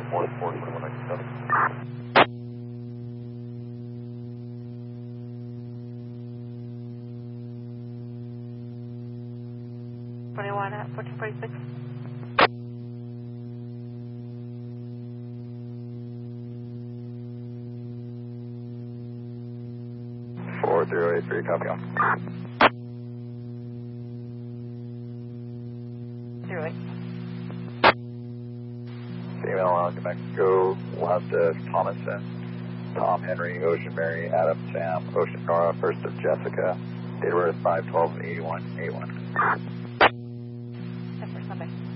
21 at 1446. Four 083, copy on. 08. Female on New Mexico, left of Thomason, Tom Henry, Ocean Mary, Adam Sam, Ocean Nora, first of Jessica, date of birth 5/12/81, 81. That's for Sunday.